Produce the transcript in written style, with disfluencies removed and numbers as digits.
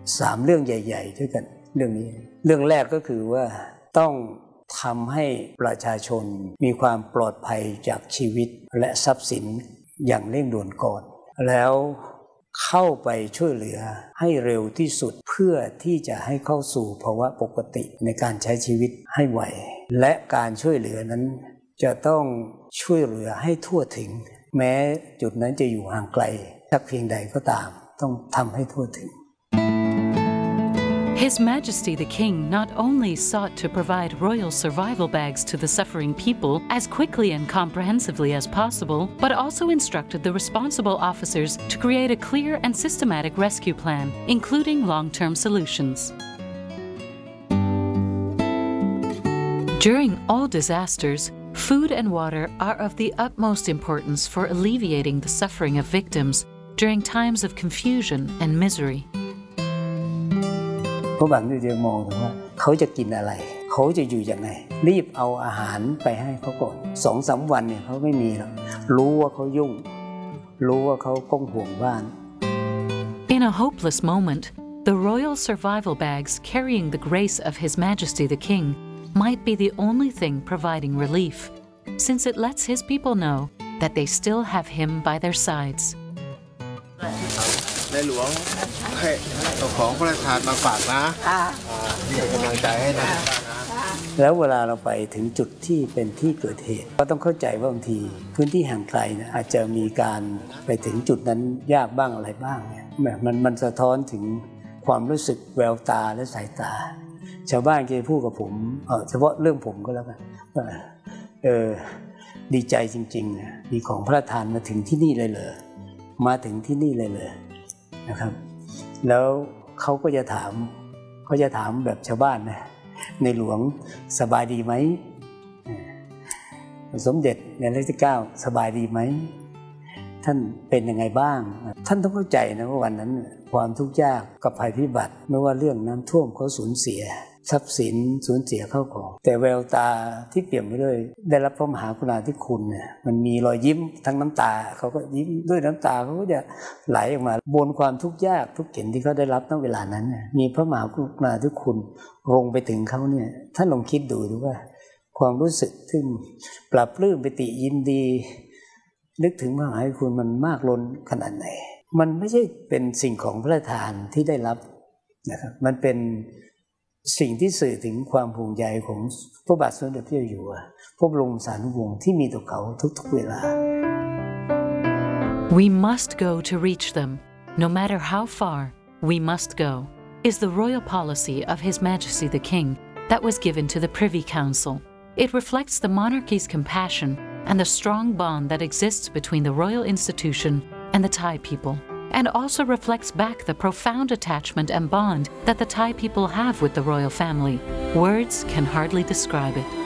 3เรื่องใหญ่ๆด้วยกันเรื่องนี้เรื่องแรกก็คือว่าต้องทำให้ประชาชนมีความปลอดภัยจากชีวิตและทรัพย์สินอย่างเร่งด่วนก่อนแล้วเข้าไปช่วยเหลือให้เร็วที่สุดเพื่อที่จะให้เข้าสู่ภาวะปกติในการใช้ชีวิตให้ไหวและการช่วยเหลือนั้นจะต้องช่วยเหลือให้ทั่วถึงแม้จุดนั้นจะอยู่ห่างไกลสักเพียงใดก็ตามต้องทำให้ทั่วถึง His Majesty the King not only sought to provide royal survival bags to the suffering people as quickly and comprehensively as possible, but also instructed the responsible officers to create a clear and systematic rescue plan, including long-term solutions. During all disasters, food and water are of the utmost importance for alleviating the suffering of victims during times of confusion and misery. พระบาทสมเด็จจะมองถึงว่าเขาจะกินอะไรเขาจะอยู่ยังไงรีบเอาอาหารไปให้เขาก่อน 2-3 วันเนี่ยเขาไม่มีหรอกรู้ว่าเขายุ่งรู้ว่าเขาก้งห่วงบ้าน In a hopeless moment, the royal survival bags carrying the grace of His Majesty the King might be the only thing providing relief, since it lets his people know that they still have him by their sides. ในหลวงให้เอาของพระราชทานมาฝากนะเป็นกำลังใจให้นะแล้วเวลาเราไปถึงจุดที่เป็นที่เกิดเหตุก็ต้องเข้าใจว่าบางทีพื้นที่ห่างไกลนะอาจจะมีการไปถึงจุดนั้นยากบ้างอะไรบ้างเนี่ยมันสะท้อนถึงความรู้สึกแววตาและสายตาชาวบ้านจะพูดกับผมเฉพาะเรื่องผมก็แล้วกันดีใจจริงๆนะมีของพระราชทานมาถึงที่นี่เลยเหรอมาถึงที่นี่เลยเหรอนะครับแล้วเขาจะถามแบบชาวบ้านนะในหลวงสบายดีไหมสมเด็จในรัชกาลที่9สบายดีไหมท่านเป็นยังไงบ้างท่านต้องเข้าใจนะว่าวันนั้นความทุกข์ยากกับภัยพิบัติไม่ว่าเรื่องน้ำท่วมเขาสูญเสียทรัพย์สินสูญเสียเข้าของแต่แววตาที่เปี่ยมไปด้วยได้รับพระมหากรุณาธิคุณเนี่ยมันมีรอยยิ้มทั้งน้ำตาเขาก็ยิ้มด้วยน้ำตาเขาก็จะไหลออกมาบนความทุกข์ยากทุกข์เข็ญที่เขาได้รับณเวลานั้นมีพระมหากรุณาธิคุณลงไปถึงเขาเนี่ยท่านลองคิดดูว่าความรู้สึกที่ปลาปลื้มปิติยินดีนึกถึงพระมหากรุณาธิคุณมันมากล้นขนาดไหนมันไม่ใช่เป็นสิ่งของพระราชทานที่ได้รับนะครับมันเป็นสิ่งที่สื่อถึงความห่วงใยของพระบาทสมเด็จพระเจ้าอยู่หัวพระบรมสารีริกธาตุวงศ์ที่มีต่อเขาทุกๆเวลา We must go to reach them. No matter how far, we must go, is the royal policy of His Majesty the King that was given to the Privy Council. It reflects the monarchy's compassion and the strong bond that exists between the royal institution and the Thai people.And also reflects back the profound attachment and bond that the Thai people have with the royal family. Words can hardly describe it.